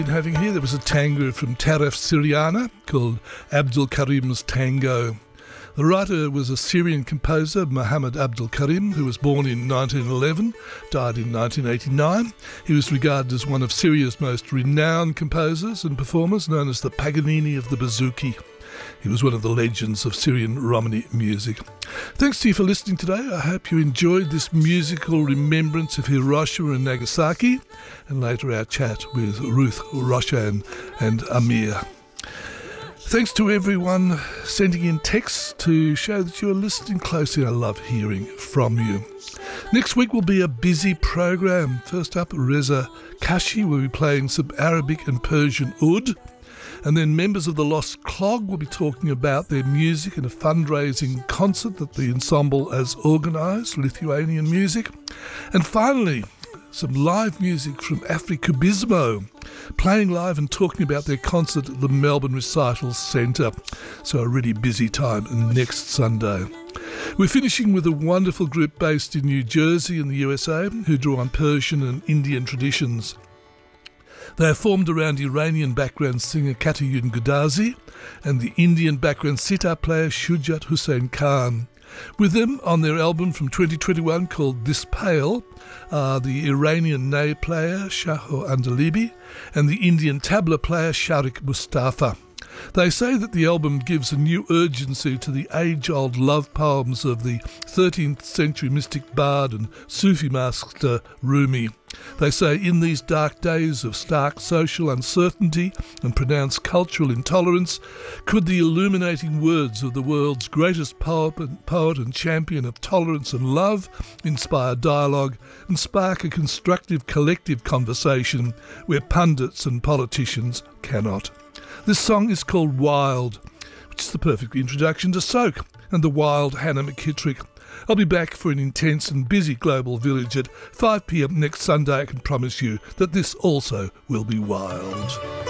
Having here, there was a tango from Taraf Syriana called Abdul Karim's Tango. The writer was a Syrian composer, Muhammad Abdul Karim, who was born in 1911, died in 1989. He was regarded as one of Syria's most renowned composers and performers, known as the Paganini of the Bouzouki. He was one of the legends of Syrian Romani music. Thanks to you for listening today. I hope you enjoyed this musical remembrance of Hiroshima and Nagasaki, and later our chat with Ruth Roshan and Amir. Thanks to everyone sending in texts to show that you are listening closely. I love hearing from you. Next week will be a busy program. First up, Reza Kashi will be playing some Arabic and Persian oud. And then members of the Lost Clog will be talking about their music in a fundraising concert that the ensemble has organised, Lithuanian music. And finally, some live music from Africubismo, playing live and talking about their concert at the Melbourne Recital Centre. So a really busy time next Sunday. We're finishing with a wonderful group based in New Jersey in the USA who draw on Persian and Indian traditions. They are formed around Iranian background singer Katayun Gudazi and the Indian background sitar player Shujat Hussain Khan. With them on their album from 2021 called This Pale are the Iranian ney player Shaho Andalibi and the Indian tabla player Sharik Mustafa. They say that the album gives a new urgency to the age-old love poems of the 13th century mystic bard and Sufi master Rumi. They say in these dark days of stark social uncertainty and pronounced cultural intolerance, could the illuminating words of the world's greatest poet and champion of tolerance and love inspire dialogue and spark a constructive collective conversation where pundits and politicians cannot. This song is called Wild, which is the perfect introduction to Soak and the wild Hannah McKittrick. I'll be back for an intense and busy Global Village at 5 p.m. next Sunday. I can promise you that this also will be wild.